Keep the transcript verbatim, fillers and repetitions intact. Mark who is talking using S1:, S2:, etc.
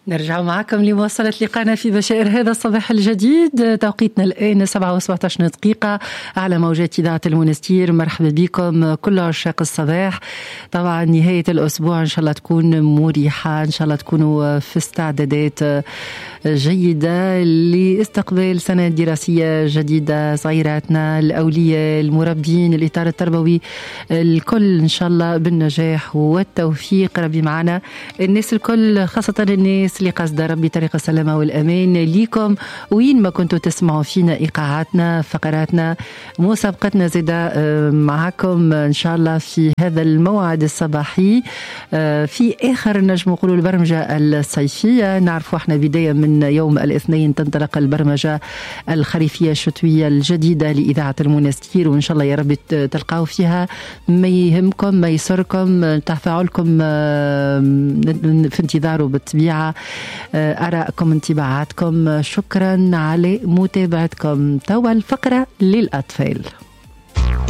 S1: نرجع معكم لمواصلة لقاءنا في بشائر هذا الصباح الجديد. توقيتنا الآن سبعة وسبعة عشر دقيقة على موجات إذاعة المنستير. مرحبا بكم كل عشاق الصباح. طبعا نهاية الأسبوع إن شاء الله تكون مريحة، إن شاء الله تكونوا في استعدادات جيدة لاستقبال سنة دراسية جديدة. صغيراتنا، الأولياء، المربين، الإطار التربوي، الكل إن شاء الله بالنجاح والتوفيق. ربي معنا الناس الكل، خاصة الناس اللي قصد ربي طريق السلامة والأمان ليكم وين ما كنتوا تسمعوا فينا. إيقاعاتنا، فقراتنا، مسابقتنا زيدا معكم إن شاء الله في هذا الموعد الصباحي في آخر نجم نقولوا البرمجة الصيفية. نعرفوا احنا بداية من يوم الاثنين تنطلق البرمجة الخريفية الشتوية الجديدة لإذاعة المنستير، وإن شاء الله يا رب تلقاو فيها ما يهمكم ما يسركم، تفاعلكم في انتظاره بالطبيعة، آرائكم، انطباعاتكم. شكرا على متابعتكم. توا الفقرة للأطفال.